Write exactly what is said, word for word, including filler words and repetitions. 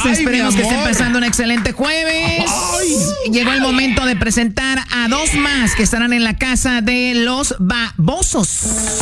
Ay, esperemos que estén pasando un excelente jueves. Ay. Llegó el momento de presentar a dos más que estarán en la casa de los babosos.